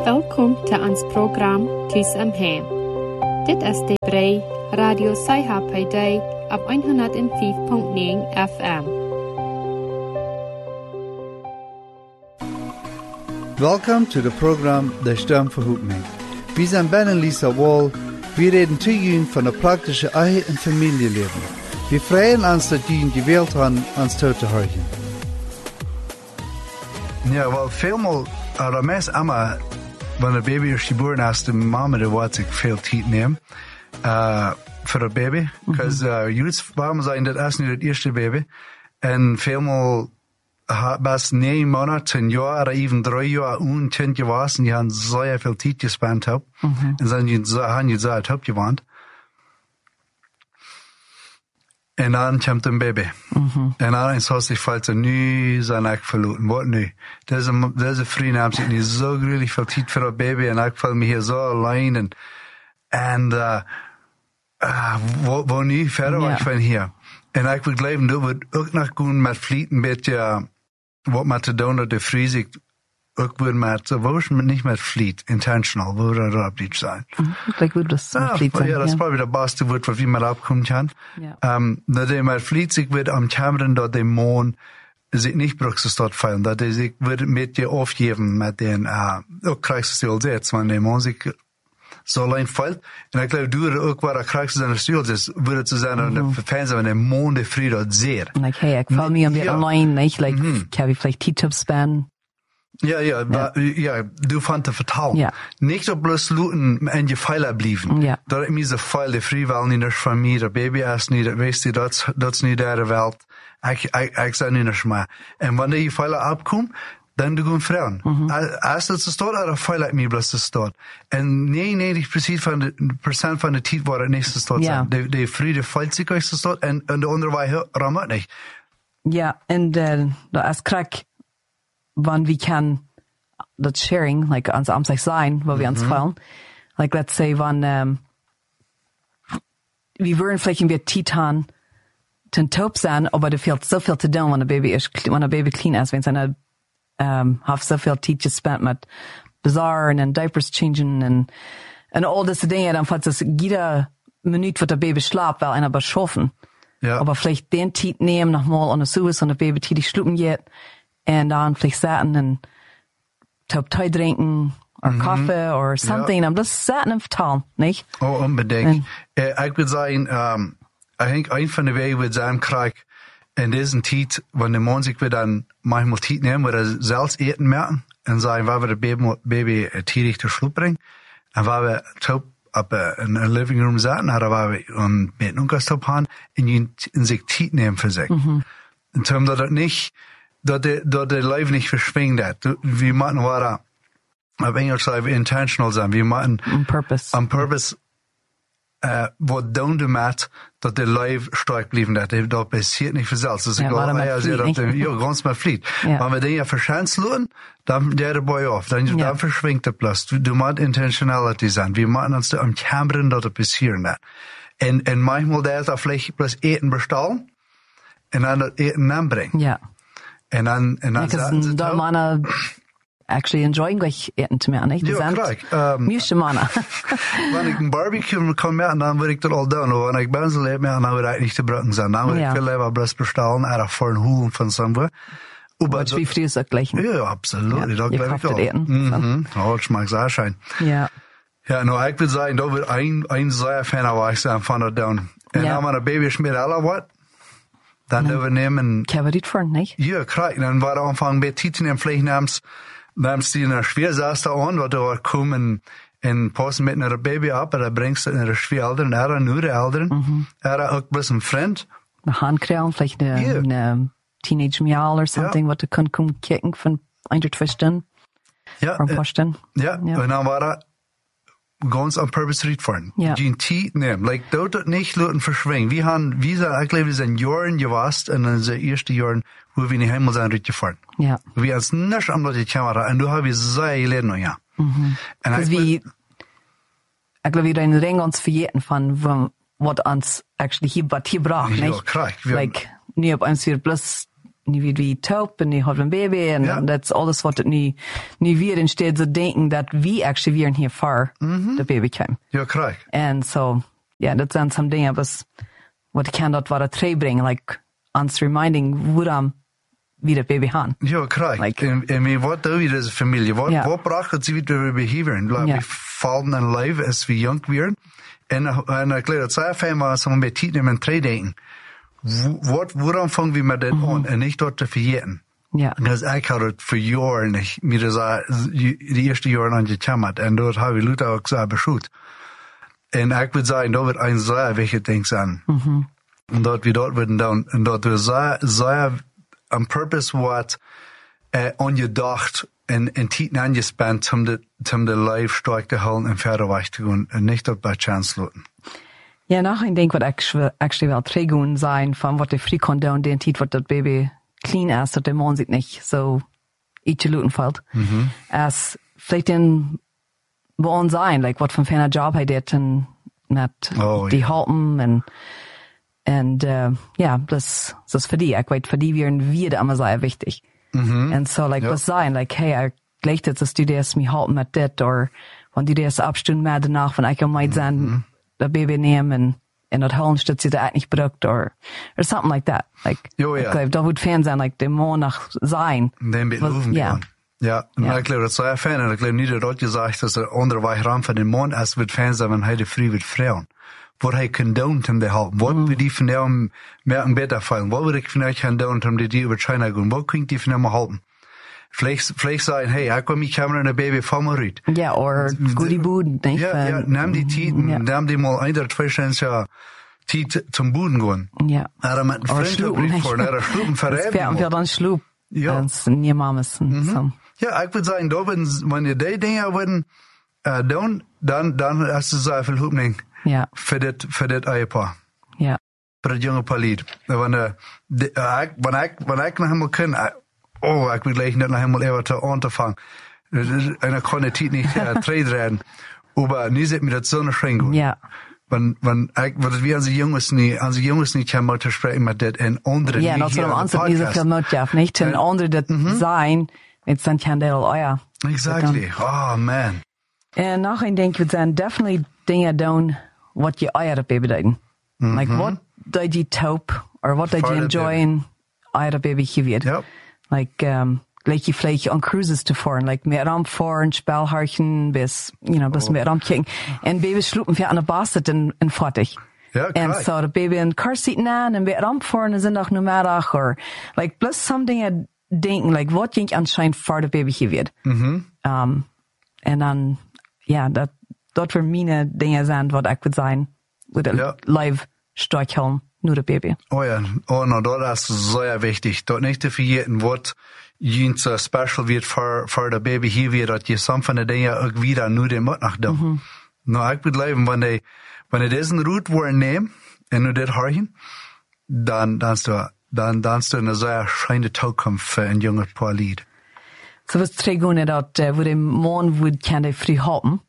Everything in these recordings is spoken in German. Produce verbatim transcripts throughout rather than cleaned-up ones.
Welkom til ons program Tus om Hem. Dit is de brei Radio Saiha op honderd vijf komma negen F M. Welcome to the program De Stem Verhoop Me. Wir sind Ben und Lisa Wall. Wir reden zu Ihnen von der praktischen Ehe- und Familienleben. Wir freuen uns, dass Ihnen gewählt haben, uns zuzuhören. Ja, wel, veelmaal, uh, meest immer, wenn ein Baby ist geboren ist, die Mama, die wird sich viel Zeit nehmen, uh, für ein Baby. Because, mm-hmm. uh, jetzt, warum sagen, das ist nicht das erste Baby. Und vielmal, bis neun Monate, ein Jahr oder even drei Jahre und zehn gewesen, die haben sehr viel Zeit gespannt. Mm-hmm. Und dann haben die sehr top gewandt. En dan komt een baby. Mm-hmm. En dan is het zich valt er nu zijn ik verloren. Wat nu? Deze, deze vrienden hebben zich niet zo gruwelijk veel tijd voor een baby. En ik voel me hier zo alleen. En, en uh, uh, wat, wat nu verder yeah. van hier? En ik wil geloven dat we ook nog kunnen met vliet een beetje uh, wat met te doen dat de vriezik ook weer met, wo is niet met vliet, intentional, wo er erop niet zijn. Ik wil dat ja, vliet zijn. Ja, dat is probably de beste woord wat wie met opkomt kan. Ja. Um, dat hij met vliet zich weer am Kameran dat de moon zich niet brukst tot vallen. Dat hij zich weer met je afgeven met den, uh, ook krijgt hij al zet, want de moon zich zo alleen valt. En ik geloof, door ook waar hij krijgt zijn stuurt is, würde zu sein, und der Fans, wenn der Mond der Friede sehr. Like, hey, ik val me om weer online, nicht? Like, Mhm. ik heb vielleicht T-Tips span. Ja, ja, ja, ja, du fand te vertrouwen. Ja. Nicht op bloß looten en je Pfeiler blieven. Ja. Dat is mijn Pfeil, de vrijwel niet eens van mij, de baby is niet, weet je, dat, dat is niet de wereld. Ik, ik, ik zeg niet eens maar. En wanneer je Pfeiler opkomt, dan doe je vrouwen. Mm-hmm. Als het staat, er een Pfeiler mij bloß te staat. En negenennegentig procent van de, procent van de tijd waar het niet te staat Ja. zijn. De, de vrede valt zich uit te staat en, en de andere wij rammen niet. Ja, en uh, dat is krak, wann we kan dat sharing, like, ans amtlich sein, wo wir uns fallen. Like, let's say, wann, um, wir würden vielleicht in wir Titan, ten Taub sein, aber da fehlt so viel zu tun, wenn ein Baby ist, wenn ein Baby clean ist, wenn seine, um, hat so viel Zeit gespent mit Bazaaren und Diapers changing und, und all diese Dinge, dann fällt es jede Minute, wo der Baby schlaft, weil einer beschaffen. Ja. Aber vielleicht den Zeit nehmen, nochmal an der Suisse und der Baby tätig schlucken geht, und dann vielleicht satten und Top Tee drinken, or mm-hmm. Kaffee, or something. Ja. I'm just satten im Vertalen, nicht? Oh, unbedingt. Äh, ich würde sagen, ähm, ich denke, ein von den Wegen wird sein, Krieg, in diesem Zeit, wenn der Mann sich wieder dann manchmal Zeit nehmen, wo er selbst eten merken, und sagen, weil wir das Baby, Baby tierisch zur Schluck bringen, und weil wir top ab in der Living Room saßen, oder weil wir um mit Unkastop haben, und in sich Zeit nehmen für sich. Mhm. Und so, dass das nicht, dat de, dat de leven niet verschwingt. We moeten waar, op Engels zeggen we intentional zijn. We moeten on purpose. On purpose, uh, wat doen we met, dat de leven sterk blijven. Dat, dat passiert niet vanzelf. Dus ik geloof, ja, ze dat, ja, ganz met vliet. Ja. Maar we den ja verschansen, dan der de boy af. Dan, ja. dan verschwingt het plus. Du moet intentionality zijn. We moeten ons om kameren dat het passieren net. En, en manchmal daar dat vielleicht plus eten bestellen, en dan dat eten aanbrengen. Ja. En dan, en dan because da mana actually enjoying gleich eten zu mehr, nicht? Ja, klar. Um, Müsste mana. Wenn ich ein Barbecue kann machen, dann würde ich das all tun. Aber wenn ich Bänsel lebe, dann würde ich nicht zu brücken sein. Dann würde ja. ich viel lieber bloß bestellen, oder vor einen Huhn von somewhere. Aber wie früh ist das gleich? Ja, absolut. Ja, da glaube ich auch. Eten, mhm. Oh, das mag sehr schön. Ja. Ja, nou, ik wil zeggen, dat wordt een, een zeer fijne weg zijn van dat doen. En ja. dan met een baby schmiert alle wat. Dan doen we nemen. Kan we dit voor, niet? Ja, krijg. Dan waren we aanvangen bij tieten en vleeg namens, namens die in een schwer saß da aan, wat er komen en passen met een baby op, en dan brengt ze naar een schwer ouderen, er een nieuwe ouderen, mm-hmm. er ook best een vriend. Een handkreel, vielleicht een, yeah. een teenage meow or something, ja. wat er kan komen kijken van een tot twee stunden. Ja. Of een paar stunden. Ja, ja. En dan waren ganz on purpose reed Ja. Die Tiet nehmen. Like, dort dat nicht Leuten verschwingen. Wir haben, wie gesagt, ich glaube, wir sind Jahren gewast, und in den ersten Jahren, wo wir nicht einmal sind, richtig gefahren. Ja. Wir haben es nicht am die Kamera, und du hast wir sehr gelernt noch, ja. Mhm. Das wie, ich glaube, wir in den Ring uns verjeten von, was uns actually hier, was hier braucht, ja, nicht? klar. Like, nie ob uns hier bloß nu weer wie taub en nu had een baby en Ja. dat is alles wat het nu, nu weer in steeds te denken dat we actually weer hier voor de baby kwam. Ja, krijg. En so, ja, dat zijn some dingen was, wat ik kan dat wat het terugbrengen, like, ons reminding waarom we dat baby gaan. Ja, krijg. Like- en, en wie, wat doen we als familie? Wat, Ja. wat bracht het weer behavior? Like, Ja. We vallen in leven als we jong werden. En, en ik leer het zo fijn, maar zo met tijd nemen en twee denken. Wat, waarom vangen we met dit aan? En niet dat te vergeten. Ja. Dus ik had het voor jaren, ik, mir dat de eerste jaren aan gekomen. En dat heb ik Luther ook zo beschoten. En ik wil zeggen, dat wordt een zeer wichtig ding zijn. Mm-hmm. En dat we dat willen doen. En dat we zeer, zeer on purpose wat uh, ongedacht en, en tijd aangespend om de, om de life sterk te houden en verder weg te gaan. En niet op bij chance laten. Ja, nog een ding wat actually, actually wel teruggaan zijn van wat de free kon doen, den tijd wat dat baby clean is, dat de man zich niet zo iets looten valt. Mm-hmm. Als vielleicht in bij ons zijn, like wat voor een fijne job hij deed en met Oh, die ja. helpen en en uh, ja, das das für die, ik weet voor die weer weer allemaal sehr wichtig. Mm-hmm. En so like Ja. was sein, like hey, ik gleich jetzt, dass du das mir helpen mit dit, or wenn du das abstunden mehr danach, wenn ich am meid sein, das Baby nehmen en en dat holen, statt sie da eigentlich bedrückt, or or something like that. Like, Jo, ja. ik glaube, dat moet fijn zijn, like de man nach sein. Den Was- beloven ja. gaan. Ja, en Ja. ik geloof dat zeer fijn. En ik geloof niet dat dat gezegd is, dat andere weg ram van de man als het fijn zijn, wenn hij de vrij wordt vrouwen. Wat hij kan doen om te helpen. Wat wil die van hem merken beter vallen? Wat wil ik van euch gaan doen om die die over China gaan? Wat kan ik die van hem helpen? Vielleicht, vielleicht sagen, hey, ik kom mijn camera en een baby van me uit. Ja, or goodie boden, nicht? Ja, ja, neem die tijd, Ja. neem die mal ein oder zwei Stunden tijd zum Boden gaan. Ja. Er met een Or vriend sloepen, op nicht? voor, er sloepen Das verrijden. fährt wir dann schlup. Ja. Das sind nie Mamas. So. Ja, ik wil zeggen, dat wenn, wenn je die dingen willen uh, doen, dan, dan is het zoveel hoopning Ja, voor dit, voor dit ehepaar. ja. Voor het jonge paar lied. Wanneer uh, ik, wanneer ik, wanneer ik nog helemaal kan, uh, oh, ik wil gleich niet nog helemaal even te aan te vangen. En ik kon het niet uh, treden, maar nu zit mir dat zo'n schring goed. Ja. Wenn, wenn, ich, wenn wir an die Jungs nicht, an die Jungs nicht kann mal zu sprechen mit das in anderen. Ja, nicht dat hier zullen we aan de ons niet zoveel podcast. nodig niet? Ten En- andere dat zijn, het zijn geen deel, oh ja. Exactly. Oh, man. En nog een ding, we zijn definitely dingen doen wat je eieren baby doen. Like, wat doe je taub, or wat doe je Vader enjoyen eieren baby gewierd. Yep. Like, um, like je vlieg on cruises te voeren, like meer aan voeren, spelharchen, bis, you know, bis meer aan kijken. En baby sloepen via aan de basis en, en fertig. Ja, En kijk. zo de baby in car seat aan en weer aan voeren en zondag namiddag, or like, plus some dingen denken, like, wat denk je anscheinend voor de baby gewierd. Mhm. Um, en dan, ja, dat, dat voor mijn dingen zijn wat ik wil zijn, wat Ja. live stark houden, nu de baby. Oh ja, oh no, das ist sehr wichtig. Dort nicht zu vergessen, was jens so special wird für, für der Baby hier wird, dass je some von den Dingen auch wieder nur den Mut nach dem. Mhm. No, ich würde leben, wenn die, wenn die diesen Route wollen nehmen, und du das horchen, dann, dann hast du, dann, dann hast du eine sehr schöne Zukunft für ein junges Paar Lied. Så was tre gånger dat uh, hvor de mån would kan de fri haben.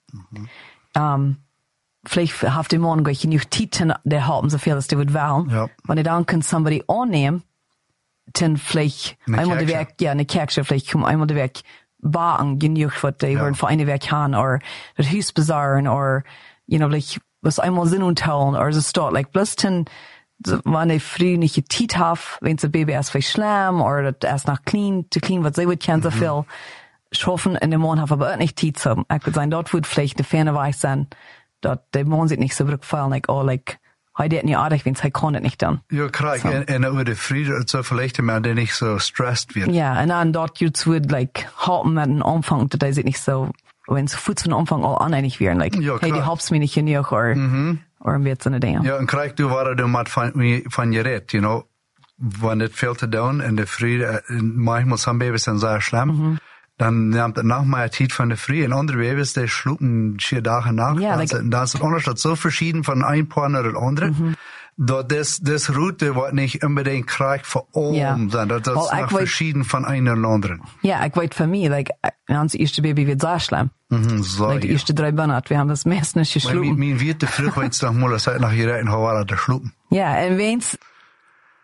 Um, vielleicht haft de mån gleich genug tid til de haben, så viel as de would wählen. Ja. Men de dann kan somebody annehmen, ten vielleicht Eine einmal de Kerche. werk, ja, eine Kerche, vielleicht kom einmal de werk baen genug wat de Ja. worden voor eine werk gaan, or dat huis bezaren, or, you know, like, was einmal Sinn und taulen, or so start, like, bloß ten, wann de früh nicht Tid haf, wenn sie Baby erst vielleicht schlimm, oder dat erst nach clean, zu clean, was sie would kennen, so viel schaffen, in dem Monat aber auch nicht Tid zu haben. Ich würde sagen, dort würde vielleicht eine Ferne weiß sein, dass der Monat sich nicht so rückfallen, like, oh, like, heute hat nicht artig, wenn es heute kann es nicht dann. Ja, klar, So. und, und über die Friede so vielleicht mehr, der nicht so stresst wird. Ja, und dann dort jetzt wird, like, halten mit dem Anfang, dass sie nicht so, wenn es gut von Anfang an aneinig wären, like, Ja, hey, die klar. hab's mir nicht genug, oder, oder ein bisschen so eine Dinge. Ja, en krijg du waar du met van, van je redt, you know. Wanneer het veel te doen en de vrede, manchmal zijn baby's zijn zeer schlimm, dan neemt het nog meer tijd van de vrede. En andere baby's, die sloepen vier dagen nach. Ja, dan, like- is, dan is het onderscheid zo verschieden van een paar naar het andere. Dat this, this route wordt niet unbedingt krijg voor Ja. allemaal zijn. Dat, dat is Wel, ik nog weet- verschieden van een naar de andere. Ja, ich weiß für mich, like, ons eerste Baby wird sehr schlimm. Mhm, zo, Like, die ja. eerste drei Monate, wir haben das meist nicht Maar geschlupen. mijn wierte vroeg, weet je nog maar, dat zei nog hier in Hawaii, de sloepen. Ja, en wens,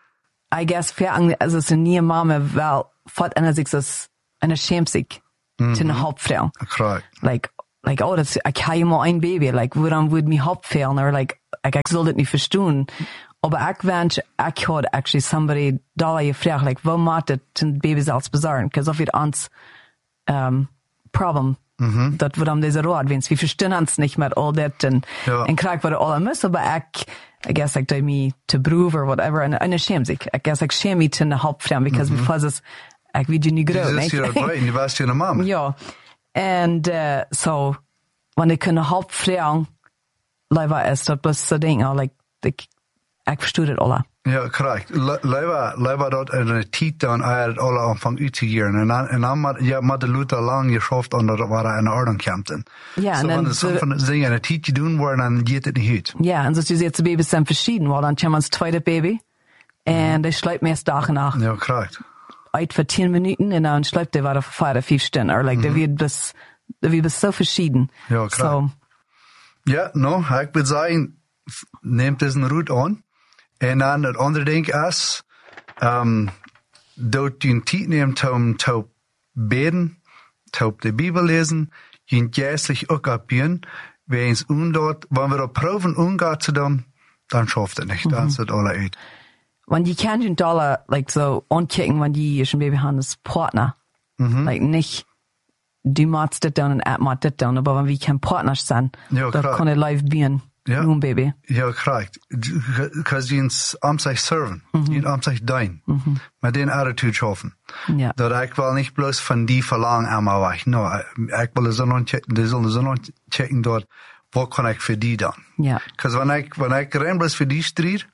I guess, für, also, so nie Mama, wel, fort einer sich das, einer schämt sich, mm-hmm. zu einer Hauptfrau. Correct. Like, like, oh, das, ich habe ja mal ein Baby, like, woran würde mich Hauptfehlen, oder, like, ich, ich soll das nicht verstehen. Aber ich wünsche, ich had actually somebody da gefragt, like, wo macht das ein Baby selbst besorgen? Because of it ans, um, problem. Mhm. Dat we dan deze rood wens. We verstaan ons niet met al dit en, ja. en krijg wat er alle mis, maar ik, I guess ik doe me te broer or whatever, en, en ik schäm zich. I guess ik schäm me te een Hauptfrau, because mm-hmm. before is, ik weet je niet groot, nee? Je is hier je was je een mama. Ja. En, uh, so, wanneer ik een Hauptfrau, leider is dat best zo ding, like, ik, ik verstoor het alle. Ja, correct. Leider, leider dat een tijd dan uit alle aanvang uit te gieren. En dan, en dan maar, ja, maar de Luther lang geschoft onder dat waar in orde kwam. Ja, so, en dan. So, van de dingen een tijd doen worden, dan gaat het niet uit. Ja, en zoals je ziet, de baby's zijn verschieden, want dan komt ons tweede baby. En die sluipt meest dag en nacht. Ja, correct. Uit voor tien minuten en dan sluipt die weer voor vijf, vijf stunden. Or like, mm-hmm. die wird bis, die wird bis so verschieden. Ja, correct. So. Ja, no, ik wil zeggen, neemt deze route aan. En dan het andere ding is, um, dat je een tijd neemt om te beden, te op de Bibel lezen, je geestelijk ook opbouwen, weens omdat, wanneer we op proeven omgaan te doen, dan schaft het niet. Mm-hmm. Dat is het alle uit. Want je kan je alle, like, so, aankijken, wanneer je een baby hebt als partner. Mm-hmm. Like, niet, du maakt dit doen en ik maak dit doen, maar wanneer we kan partners zijn, ja, dan kan het live zijn. Ja, een baby. Ja, correct. Because je am zich serven, mm-hmm. je am zich dienen, mm-hmm. met die attitude schaffen. Ja. Dat ik wil niet bloos van die verlangen aan mij weg. No, ik wil de zon checken, de zon checken door, wat kan ik voor die dan? Ja. Because wanneer ik, wanneer ik rein bloos voor die strijd,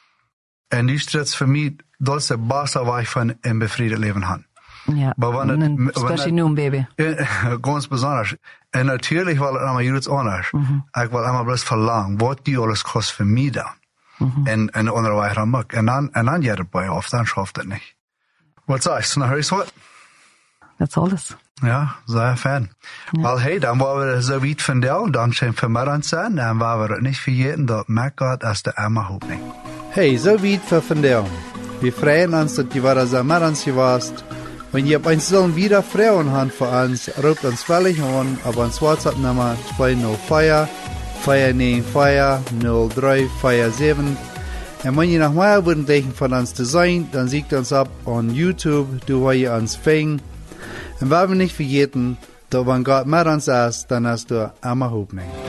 en die strijd is voor mij, dat is de basis waar ik van een bevrijd leven heb. Ja, en especially nu een baby. Ganz besonders. En natuurlijk wil ik allemaal iets anders. Mm-hmm. Ik wil allemaal best verlangen, wat die alles kost voor mij dan. Mm-hmm. En, en onderwijs dan ook. En dan, en dan gaat het bij of dan schaft het niet. Wat zei je? Nou, is wat? Dat is alles. Ja, zeer fijn. Ja. Wel, hey, dan waren we zo weit van jou. Dan zijn we vanmiddag zijn. En waren we het niet vergeten dat Mac gaat als de Emma Hoopning. Hey, zo weit van vandaag. Wir freuen uns, dass die Wara Samarans warst. Wenn ihr ein sollen wieder Frauen habt für uns, ruft uns völlig an, aber uns WhatsApp-Nummer zwei null vier, vier neun vier, null drei vier sieben. Und wenn ihr noch mehr würden von uns zu sein, dann seht uns ab on YouTube, du wo ihr uns fängt. Und wenn wir nicht vergessen, dass wenn Gott mit uns ist, dann hast du immer Hoffnung.